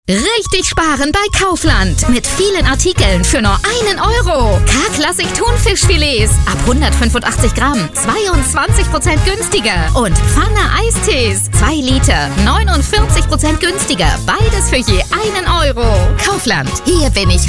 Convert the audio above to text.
Richtig sparen bei Kaufland. Mit vielen Artikeln für nur 1 Euro. K-Klassik Thunfischfilets ab 185 Gramm 22% günstiger. Und Pfanne Eistees 2 Liter 49% günstiger. Beides für je 1 Euro. Kaufland. Hier bin ich